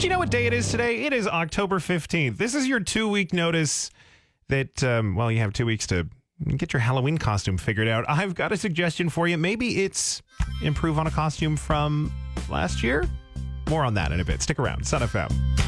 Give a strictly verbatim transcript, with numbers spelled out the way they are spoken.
you know what day it is today? It is October fifteenth. This is your two-week notice that, um, well, you have two weeks to get your Halloween costume figured out. I've got a suggestion for you. Maybe it's improve on a costume from last year? More on that in a bit. Stick around. Sun F M.